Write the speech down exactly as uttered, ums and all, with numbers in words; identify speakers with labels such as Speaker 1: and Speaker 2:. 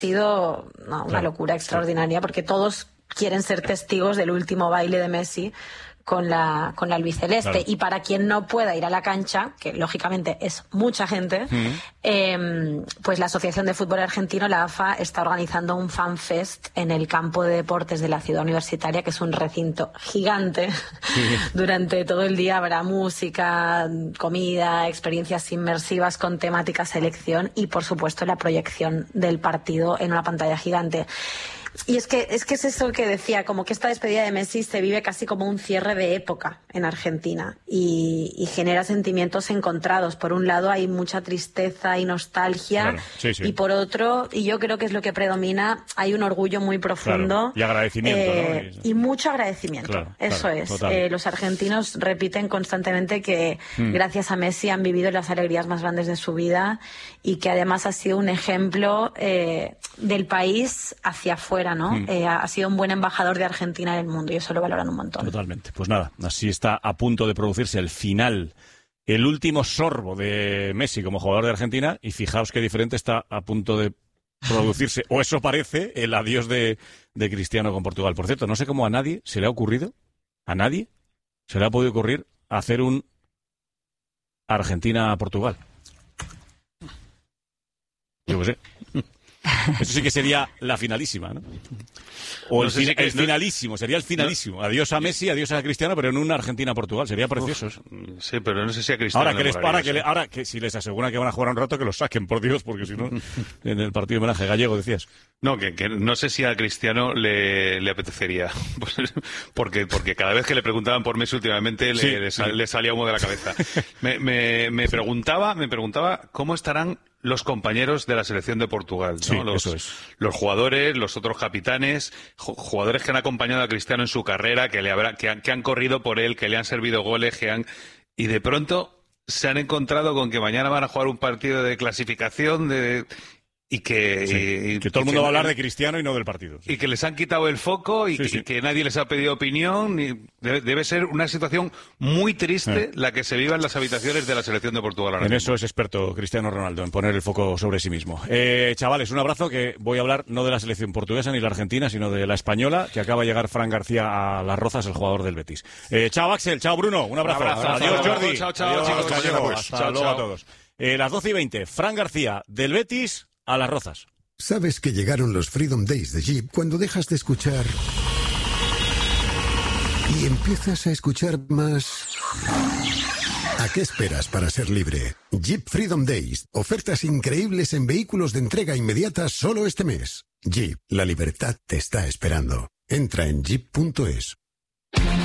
Speaker 1: sido no, una
Speaker 2: claro,
Speaker 1: locura extraordinaria,
Speaker 2: sí.
Speaker 1: porque todos quieren ser testigos del último baile de Messi con la con la albiceleste.
Speaker 2: Claro.
Speaker 1: Y para quien no pueda ir a la cancha, que lógicamente es mucha gente,
Speaker 2: Uh-huh.
Speaker 1: eh, pues la Asociación de Fútbol Argentino, la A F A, está organizando un fanfest en el campo de deportes de la Ciudad Universitaria, que es un recinto gigante. Sí. Durante todo el día habrá música, comida, experiencias inmersivas con temática selección y, por supuesto, la proyección del partido en una pantalla gigante. Y es que, es que es eso que decía, como que esta despedida de Messi se vive casi como un cierre de época en Argentina y, y genera sentimientos encontrados. Por un lado hay mucha tristeza y nostalgia,
Speaker 2: claro, sí, sí.
Speaker 1: y por otro, y yo creo que es lo que predomina, hay un orgullo muy profundo.
Speaker 2: Claro. Y agradecimiento,
Speaker 1: eh,
Speaker 2: ¿no?
Speaker 1: Y mucho agradecimiento,
Speaker 2: claro,
Speaker 1: eso
Speaker 2: claro,
Speaker 1: es. Eh, los argentinos repiten constantemente que mm. gracias a Messi han vivido las alegrías más grandes de su vida y que además ha sido un ejemplo eh, del país hacia afuera, ¿no? Mm. Eh, ha sido un buen embajador de Argentina en el mundo y eso lo valoran un montón.
Speaker 2: Totalmente. Pues nada, así está a punto de producirse el final, el último sorbo de Messi como jugador de Argentina, y fijaos qué diferente está a punto de producirse, o eso parece, el adiós de, de Cristiano con Portugal. Por cierto, no sé cómo a nadie se le ha ocurrido, a nadie se le ha podido ocurrir hacer un Argentina-Portugal. Yo qué sé. Eso sí que sería la finalísima, ¿no? O
Speaker 3: no
Speaker 2: el,
Speaker 3: sé
Speaker 2: fin,
Speaker 3: si que,
Speaker 2: el finalísimo, sería el finalísimo. No. Adiós a Messi, adiós a Cristiano, pero en una Argentina-Portugal. Sería precioso eso.
Speaker 3: Sí, pero no sé si a Cristiano
Speaker 2: ahora que les para, que le,
Speaker 3: eso.
Speaker 2: ahora que si les aseguran que van a jugar un rato, que los saquen, por Dios, porque si no, en el partido de homenaje gallego, decías.
Speaker 3: No, que, que no sé si a Cristiano le, le apetecería. porque, porque cada vez que le preguntaban por Messi últimamente,
Speaker 2: sí,
Speaker 3: le, le,
Speaker 2: sí.
Speaker 3: le salía humo de la cabeza. me, me, me preguntaba, me preguntaba cómo estarán los compañeros de la selección de Portugal, ¿no?
Speaker 2: Sí,
Speaker 3: los,
Speaker 2: eso es.
Speaker 3: los jugadores, los otros capitanes, jugadores que han acompañado a Cristiano en su carrera, que le habrá, que han, que han corrido por él, que le han servido goles, que han, y de pronto se han encontrado con que mañana van a jugar un partido de clasificación de y que
Speaker 2: sí,
Speaker 3: y,
Speaker 2: que todo el mundo
Speaker 3: que,
Speaker 2: va a hablar de Cristiano y no del partido. Sí.
Speaker 3: Y que les han quitado el foco y,
Speaker 2: sí,
Speaker 3: que,
Speaker 2: sí.
Speaker 3: y que nadie les ha pedido opinión. Y debe, debe ser una situación muy triste eh. la que se viva en las habitaciones de la selección de Portugal. Ahora
Speaker 2: en
Speaker 3: mismo.
Speaker 2: eso es experto Cristiano Ronaldo, en poner el foco sobre sí mismo. Eh, chavales, un abrazo, que voy a hablar no de la selección portuguesa ni la argentina, sino de la española, que acaba de llegar Fran García a Las Rozas, el jugador del Betis. Eh, chao Axel, chao Bruno, un abrazo.
Speaker 3: Un abrazo.
Speaker 2: Adiós Jordi.
Speaker 3: Chao, chao,
Speaker 2: Adiós,
Speaker 3: chicos.
Speaker 2: Hasta,
Speaker 3: Pues.
Speaker 2: hasta
Speaker 3: Chao,
Speaker 2: luego
Speaker 3: chao.
Speaker 2: a todos. Eh, las doce y veinte, Fran García del Betis a Las Rozas.
Speaker 4: Sabes que llegaron los Freedom Days de Jeep cuando dejas de escuchar y empiezas a escuchar más. ¿A qué esperas para ser libre? Jeep Freedom Days. Ofertas increíbles en vehículos de entrega inmediata solo este mes. Jeep, la libertad te está esperando. Entra en jeep punto es.